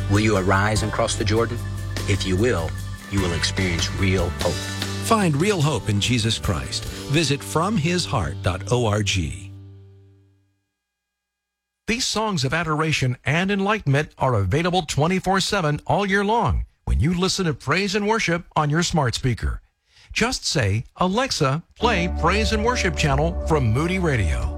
Will you arise and cross the Jordan? If you will experience real hope. Find real hope in Jesus Christ. Visit FromHisHeart.org. These songs of adoration and enlightenment are available 24/7 all year long when you listen to praise and worship on your smart speaker. Just say, "Alexa, play Praise and Worship channel from Moody Radio."